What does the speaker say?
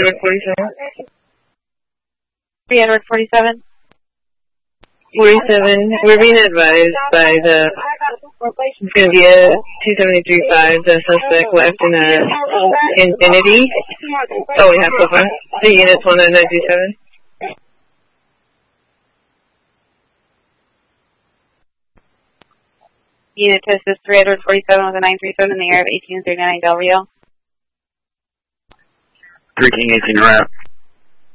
Edward 47. 3 Edward 47. 47. We're being advised by the it's going to be a 273.5. The suspect left in a Infinity. Oh, we have so far. The unit's 10937. Unit test is 3 Edward 47 with a 937 in the air of 1839 Del Rio. 3 King 18 route.